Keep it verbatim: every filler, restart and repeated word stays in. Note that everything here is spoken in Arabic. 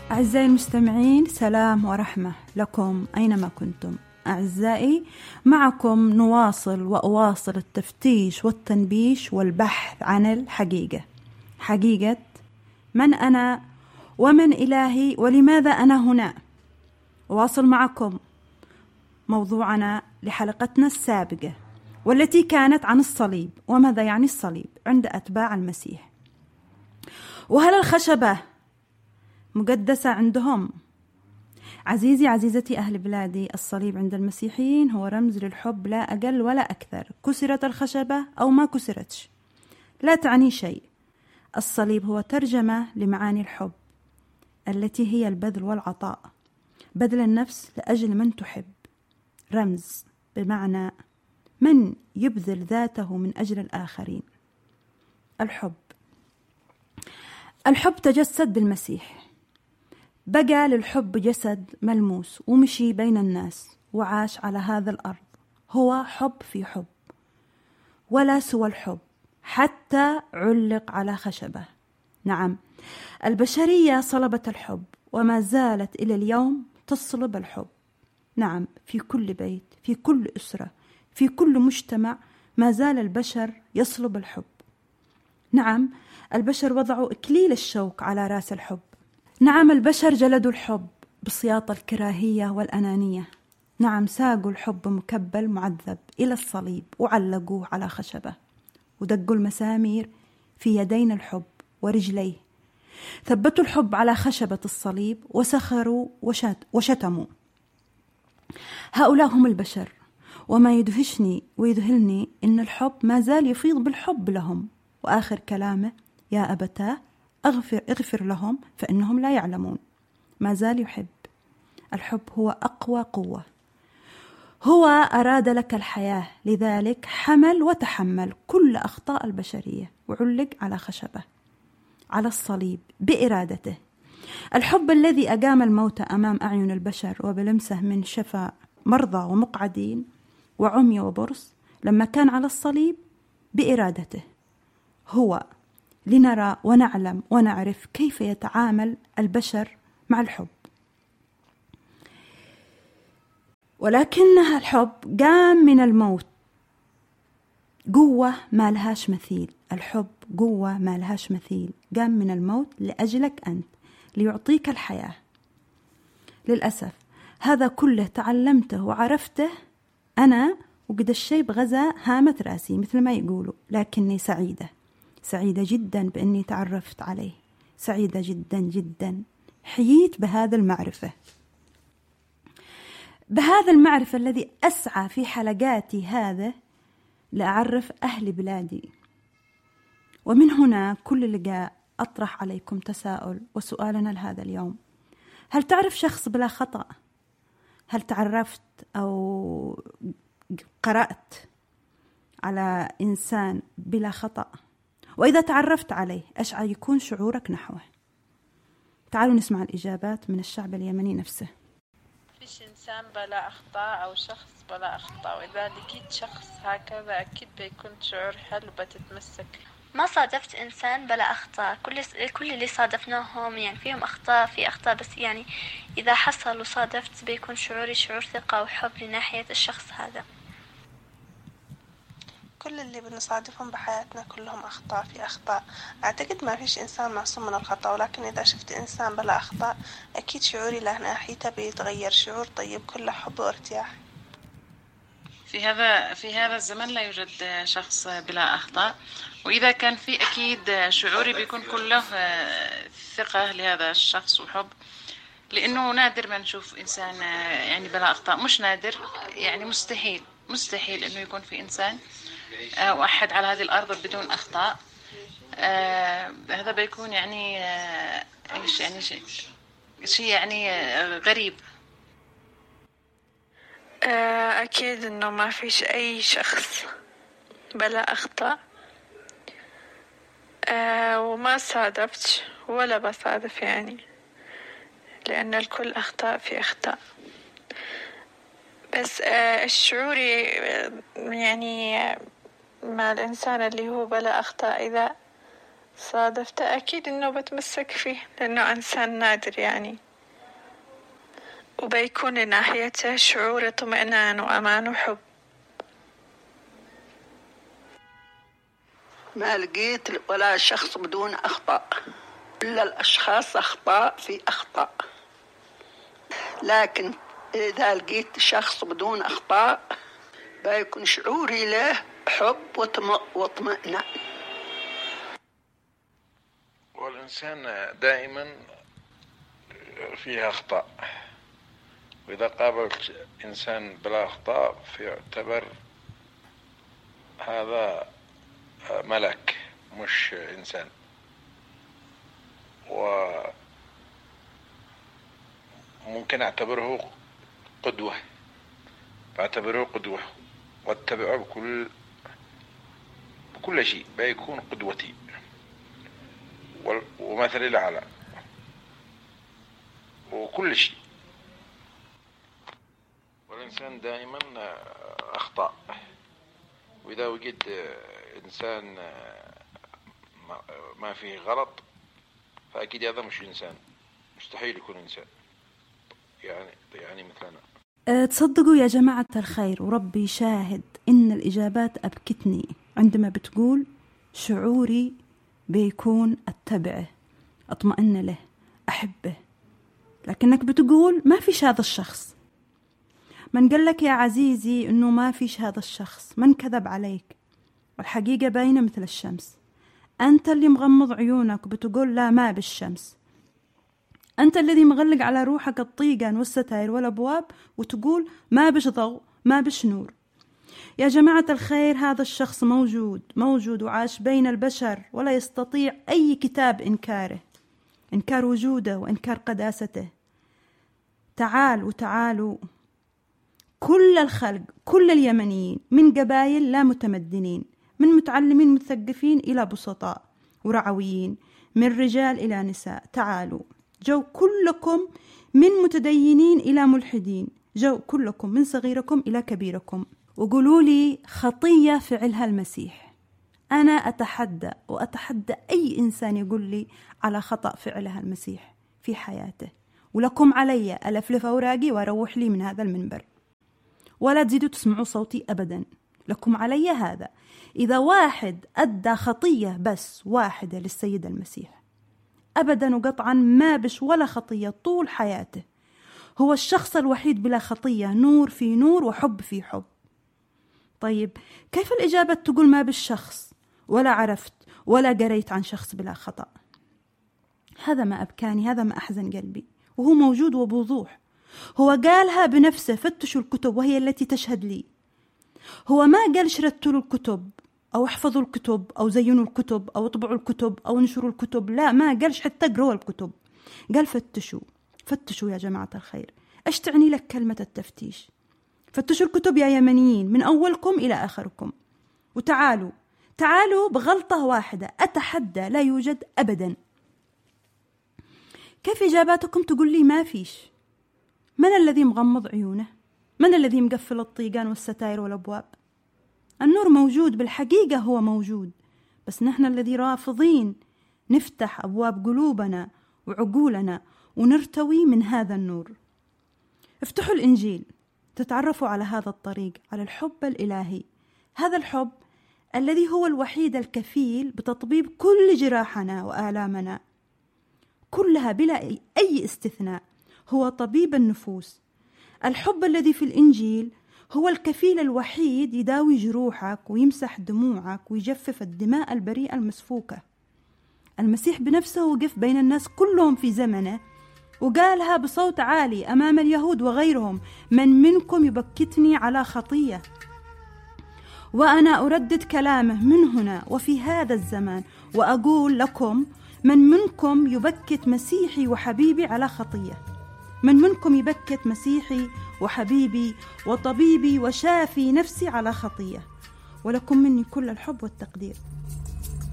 أعزائي المستمعين، سلام ورحمة لكم أينما كنتم. أعزائي، معكم نواصل وأواصل التفتيش والتنبيش والبحث عن الحقيقة، حقيقة من أنا ومن إلهي ولماذا أنا هنا. أواصل معكم موضوعنا لحلقتنا السابقة، والتي كانت عن الصليب وماذا يعني الصليب عند أتباع المسيح، وهل الخشبة مقدسة عندهم؟ عزيزي عزيزتي أهل بلادي، الصليب عند المسيحيين هو رمز للحب لا أقل ولا أكثر. كسرت الخشبة أو ما كسرتش لا تعني شيء. الصليب هو ترجمة لمعاني الحب التي هي البذل والعطاء، بذل النفس لأجل من تحب. رمز بمعنى من يبذل ذاته من أجل الآخرين. الحب الحب تجسد بالمسيح، بقى للحب جسد ملموس ومشي بين الناس وعاش على هذا الأرض. هو حب في حب ولا سوى الحب، حتى علق على خشبة. نعم، البشرية صلبت الحب وما زالت إلى اليوم تصلب الحب. نعم، في كل بيت، في كل أسرة، في كل مجتمع ما زال البشر يصلب الحب. نعم، البشر وضعوا إكليل الشوك على رأس الحب. نعم، البشر جلدوا الحب بسياط الكراهية والأنانية. نعم، ساقوا الحب مكبل معذب إلى الصليب وعلقوه على خشبة، ودقوا المسامير في يدين الحب ورجليه. ثبتوا الحب على خشبة الصليب وسخروا وشت وشتموا. هؤلاء هم البشر، وما يدهشني ويذهلني إن الحب ما زال يفيض بالحب لهم. وآخر كلامه: يا أبتاه أغفر, اغفر لهم فإنهم لا يعلمون. ما زال يحب. الحب هو أقوى قوة. هو أراد لك الحياة، لذلك حمل وتحمل كل أخطاء البشرية وعلق على خشبة على الصليب بإرادته. الحب الذي أقام الموت أمام أعين البشر وبلمسه من شفاء مرضى ومقعدين وعمي وبرص لما كان على الصليب بإرادته. هو لنرى ونعلم ونعرف كيف يتعامل البشر مع الحب. ولكنها الحب قام من الموت قوة ما لهاش مثيل. الحب قوة ما لهاش مثيل، قام من الموت لأجلك أنت، ليعطيك الحياة. للأسف هذا كله تعلمته وعرفته أنا وقد الشيء بغزا هامة رأسي مثل ما يقولوا، لكني سعيدة سعيدة جدا بأني تعرفت عليه، سعيدة جدا جدا. حييت بهذا المعرفة بهذا المعرفة الذي أسعى في حلقاتي هذا لأعرف أهل بلادي. ومن هنا كل لقاء أطرح عليكم تساؤل، وسؤالنا لهذا اليوم: هل تعرف شخص بلا خطأ؟ هل تعرفت أو قرأت على إنسان بلا خطأ؟ وإذا تعرفت عليه إيش يكون شعورك نحوه؟ تعالوا نسمع الإجابات من الشعب اليمني نفسه. فيش إنسان بلا أخطاء أو شخص بلا أخطاء، وإذا لقيت شخص هكذا أكيد بيكون شعور حلو بتتمسك. ما صادفت إنسان بلا أخطاء، كل كل اللي صادفناهم يعني فيهم أخطاء في أخطاء، بس يعني إذا حصل وصادفت بيكون شعوري شعور ثقة وحب لناحية الشخص هذا. كل اللي بنصادفهم بحياتنا كلهم أخطاء في أخطاء. أعتقد ما فيش إنسان معصوم من الخطأ، ولكن إذا شفت إنسان بلا أخطاء أكيد شعوري له ناحيته بيتغير، شعور طيب كله حب وارتياح. في هذا في هذا الزمن لا يوجد شخص بلا أخطاء، وإذا كان في أكيد شعوري بيكون كله ثقة لهذا الشخص وحب، لأنه نادر ما نشوف إنسان يعني بلا أخطاء. مش نادر، يعني مستحيل مستحيل إنه يكون في إنسان أو أحد على هذه الأرض بدون أخطاء. آه هذا بيكون يعني آه إيش يعني شيء شيء يعني آه غريب. آه أكيد إنه ما فيش أي شخص بلا أخطاء، آه وما صادفت ولا بصادف يعني، لأن الكل أخطاء في أخطاء. بس آه الشعوري يعني مع الإنسان اللي هو بلا أخطاء، إذا صادفته أكيد إنه بتمسك فيه لأنه إنسان نادر يعني، وبيكون لناحيته شعور اطمئنان وأمان وحب. ما لقيت ولا شخص بدون أخطاء، كل الأشخاص أخطاء في أخطاء، لكن إذا لقيت شخص بدون أخطاء بيكون شعوري له حب واطمئنان. والإنسان دائما فيه أخطاء، وإذا قابلت إنسان بلا أخطاء فيعتبر هذا ملك مش إنسان، وممكن أعتبره قدوة، فأعتبره قدوة واتبعه بكل بكل شيء، بيكون قدوتي ومثلي الأعلى وكل شيء. والإنسان دائما أخطاء، وإذا وجد إنسان ما فيه غلط فأكيد هذا مش إنسان، مستحيل يكون إنسان يعني يعني مثلنا. تصدقوا يا جماعة الخير وربي شاهد إن الإجابات أبكتني عندما بتقول شعوري بيكون أتبعه، أطمئن له، أحبه، لكنك بتقول ما فيش هذا الشخص. من قال لك يا عزيزي إنه ما فيش هذا الشخص؟ من كذب عليك؟ والحقيقة باينة مثل الشمس. أنت اللي مغمض عيونك وبتقول لا ما بالشمس، أنت الذي مغلق على روحك الطيقان والستاير والأبواب وتقول ما بش ضوء ما بش نور. يا جماعة الخير هذا الشخص موجود موجود وعاش بين البشر، ولا يستطيع أي كتاب إنكاره، إنكار وجوده وإنكار قداسته. تعال وتعالوا كل الخلق، كل اليمنيين، من قبائل لا متمدنين، من متعلمين مثقفين إلى بسطاء ورعويين، من رجال إلى نساء، تعالوا جو كلكم، من متدينين إلى ملحدين، جو كلكم من صغيركم إلى كبيركم، وقولوا لي خطية فعلها المسيح. أنا أتحدى وأتحدى أي إنسان يقول لي على خطأ فعلها المسيح في حياته، ولكم علي ألفلف أوراقي وأروح لي من هذا المنبر، ولا تزيدوا تسمعوا صوتي أبدا. لكم علي هذا، إذا واحد أدى خطية بس واحدة للسيد المسيح أبدا وقطعا ما بش ولا خطية طول حياته، هو الشخص الوحيد بلا خطية، نور في نور وحب في حب. طيب كيف الإجابة تقول ما بالشخص ولا عرفت ولا قريت عن شخص بلا خطأ؟ هذا ما أبكاني، هذا ما أحزن قلبي، وهو موجود وبوضوح. هو قالها بنفسه، فتشوا الكتب وهي التي تشهد لي. هو ما قال شردتوا الكتب أو احفظوا الكتب أو زينوا الكتب أو اطبعوا الكتب أو انشروا الكتب، لا، ما قالش حتى اقروا الكتب، قال فتشوا. فتشوا يا جماعة الخير. ايش تعني لك كلمة التفتيش؟ فتشوا الكتب يا يمنيين من أولكم إلى آخركم، وتعالوا تعالوا بغلطة واحدة أتحدى لا يوجد أبدا. كيف إجاباتكم تقول لي ما فيش؟ من الذي مغمض عيونه؟ من الذي مقفل الطيقان والستائر والأبواب؟ النور موجود، بالحقيقة هو موجود، بس نحن الذي رافضين نفتح أبواب قلوبنا وعقولنا ونرتوي من هذا النور. افتحوا الإنجيل تتعرفوا على هذا الطريق، على الحب الإلهي، هذا الحب الذي هو الوحيد الكفيل بتطبيب كل جراحنا وآلامنا كلها بلا أي استثناء. هو طبيب النفوس. الحب الذي في الإنجيل هو الكفيل الوحيد يداوي جروحك ويمسح دموعك ويجفف الدماء البريئة المسفوكة. المسيح بنفسه وقف بين الناس كلهم في زمنه وقالها بصوت عالي أمام اليهود وغيرهم: من منكم يبكتني على خطية؟ وأنا أردد كلامه من هنا وفي هذا الزمان وأقول لكم: من منكم يبكت مسيحي وحبيبي على خطية؟ من منكم يبكت مسيحي وحبيبي وطبيبي وشافي نفسي على خطية؟ ولكم مني كل الحب والتقدير.